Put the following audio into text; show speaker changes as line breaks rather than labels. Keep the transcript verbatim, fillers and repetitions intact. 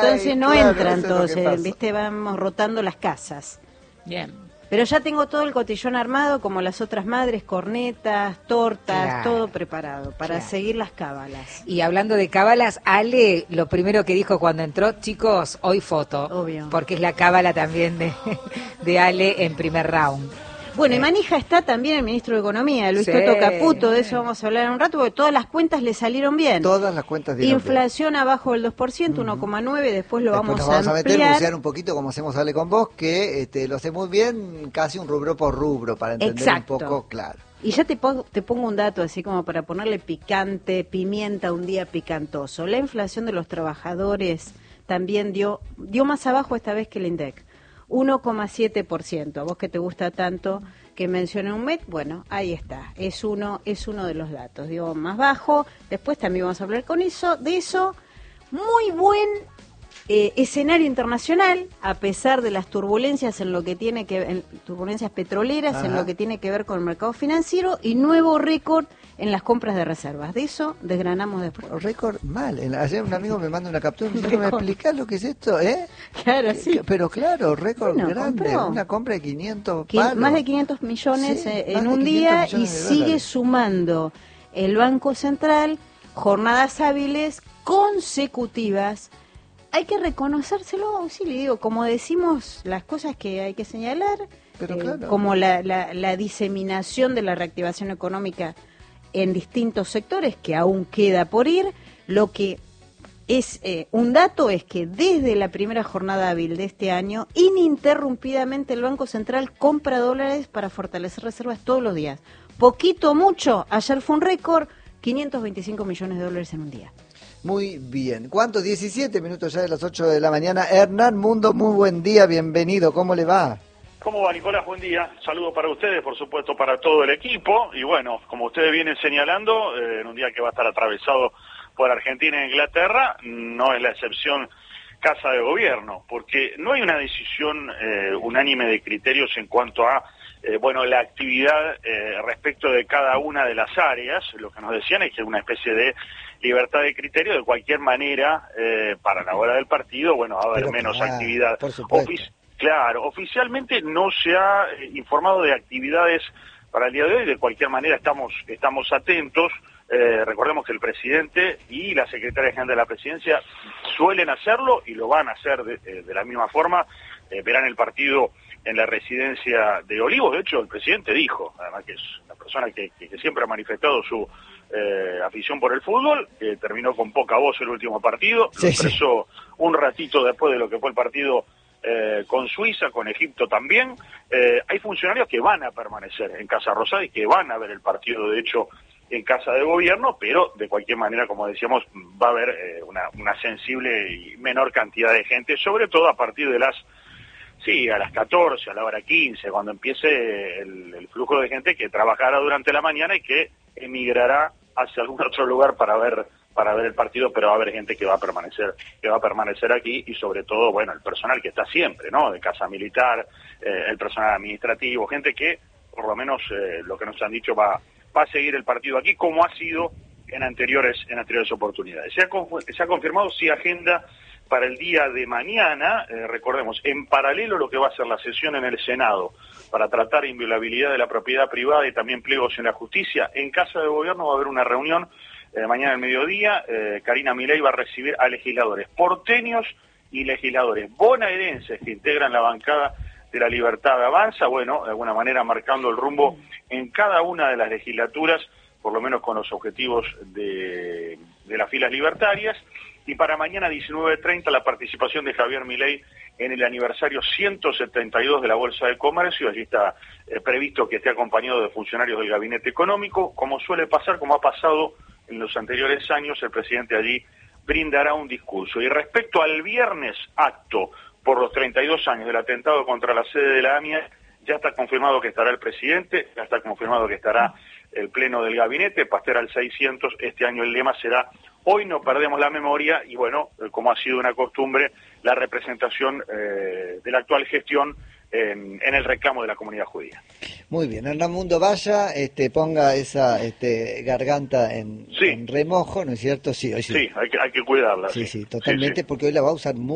entonces
Ay,
no
claro,
entran
eso es lo
todos,
que
eh,
pasa.
viste, vamos rotando las casas.
Bien.
Pero ya tengo todo el cotillón armado, como las otras madres, cornetas, tortas,
Claro.
todo preparado para
Claro.
seguir las cábalas.
Y hablando de cábalas, Ale, lo primero que dijo cuando entró, chicos, hoy foto.
Obvio.
Porque es la cábala también de, de Ale en primer round.
Bueno, y
Eh.
manija está también el ministro de Economía, Luis
Sí.
Toto Caputo, de eso vamos a hablar en un rato, porque todas las cuentas le salieron bien.
Todas las cuentas dieron
Inflación abajo del dos por ciento, uno coma nueve, después lo
Después
vamos,
nos vamos a,
a
meter,
ampliar.
bucear un poquito como hacemos Ale con vos, que este, lo hace muy bien, casi un rubro por rubro, para entender
Exacto.
un poco, claro.
Y ya te, po- te pongo un dato así como para ponerle picante, pimienta, un día picantoso. La inflación de los trabajadores también dio, dio más abajo esta vez que el INDEC, uno coma siete por ciento. A vos que te gusta tanto que mencioné un M E T, bueno, ahí está, es uno, es uno de los datos, dio más bajo. Después también vamos a hablar con eso, de eso. Muy buen eh, escenario internacional, a pesar de las turbulencias en lo que tiene que en, turbulencias petroleras,
Ajá.
en lo que tiene que ver con el mercado financiero, y nuevo récord en las compras de reservas. De eso desgranamos después.
Récord mal. En la- Ayer un amigo me manda una captura y me dice, ¿me
Récord.
explicás lo que es esto? ¿Eh?
Claro,
Que-
sí.
que- Pero claro, récord
Bueno,
grande.
compró.
Una compra de quinientos
Qui-
palos.
Más de quinientos millones
Sí,
eh,
más
en
de
un
quinientos
día, y
millones de
sigue
dólares.
sumando el Banco Central jornadas hábiles consecutivas. Hay que reconocérselo, sí, le digo, como decimos las cosas que hay que señalar,
Pero
eh,
claro.
como la, la, la diseminación de la reactivación económica en distintos sectores, que aún queda por ir. Lo que es eh, un dato es que desde la primera jornada hábil de este año, ininterrumpidamente el Banco Central compra dólares para fortalecer reservas todos los días. Poquito o mucho, ayer fue un récord, quinientos veinticinco millones de dólares en un día.
Muy bien. ¿Cuántos? diecisiete minutos ya de las ocho de la mañana. Hernán Mundo, muy buen día, bienvenido. ¿Cómo le va?
¿Cómo va, Nicolás? Buen día. Saludos para ustedes, por supuesto, para todo el equipo. Y bueno, como ustedes vienen señalando, eh, en un día que va a estar atravesado por Argentina e Inglaterra, no es la excepción Casa de Gobierno, porque no hay una decisión eh, unánime de criterios en cuanto a eh, bueno, la actividad eh, respecto de cada una de las áreas. Lo que nos decían es que es una especie de libertad de criterio. De cualquier manera, eh, para la hora del partido, bueno, va a haber
Pero
menos
claro,
actividad.
por supuesto.
Ofici- Claro, oficialmente no se ha eh, informado de actividades para el día de hoy. De cualquier manera estamos estamos atentos. Eh, recordemos que el presidente y la secretaria general de la presidencia suelen hacerlo y lo van a hacer de, eh, de la misma forma. Eh, verán el partido en la residencia de Olivos. De hecho, el presidente dijo, además que es una persona que, que, que siempre ha manifestado su eh, afición por el fútbol, que terminó con poca voz el último partido,
Sí,
lo
sí.
expresó un ratito después de lo que fue el partido eh, con Suiza, con Egipto también. Eh, hay funcionarios que van a permanecer en Casa Rosada y que van a ver el partido, de hecho, en Casa de Gobierno, pero de cualquier manera, como decíamos, va a haber eh, una, una sensible y menor cantidad de gente, sobre todo a partir de las, sí, a las catorce, a la hora quince, cuando empiece el, el flujo de gente que trabajará durante la mañana y que emigrará hacia algún otro lugar para ver para ver el partido, pero va a haber gente que va a permanecer que va a permanecer aquí, y sobre todo, bueno, el personal que está siempre, ¿no? De Casa Militar, eh, el personal administrativo, gente que, por lo menos, eh, lo que nos han dicho, va va a seguir el partido aquí, como ha sido en anteriores en anteriores oportunidades. Se ha, confu- se ha confirmado, sí, agenda para el día de mañana. Eh, recordemos, en paralelo lo que va a ser la sesión en el Senado para tratar inviolabilidad de la propiedad privada y también pliegos en la justicia. En Casa de Gobierno va a haber una reunión eh, mañana al mediodía. eh, Karina Milei va a recibir a legisladores porteños y legisladores bonaerenses que integran la bancada de la Libertad Avanza, bueno, de alguna manera marcando el rumbo en cada una de las legislaturas, por lo menos con los objetivos de, de las filas libertarias. Y para mañana diecinueve treinta la participación de Javier Milei en el aniversario ciento setenta y dos de la Bolsa de Comercio. Allí está eh, previsto que esté acompañado de funcionarios del Gabinete Económico. Como suele pasar, como ha pasado en los anteriores años, el presidente allí brindará un discurso. Y respecto al viernes, acto por los treinta y dos años del atentado contra la sede de la AMIA, ya está confirmado que estará el presidente, ya está confirmado que estará el pleno del gabinete, Pasteur al seiscientos. Este año el lema será "Hoy no perdemos la memoria", y bueno, eh, como ha sido una costumbre, la representación eh, de la actual gestión en, en el reclamo de la comunidad judía.
Muy bien, Hernán Mundo, vaya, este, ponga esa este, garganta en,
Sí.
en remojo, ¿no es cierto? Sí, hoy sí.
Sí, hay que, hay que cuidarla.
Sí,
sí,
sí, totalmente,
sí.
porque hoy la va a usar muy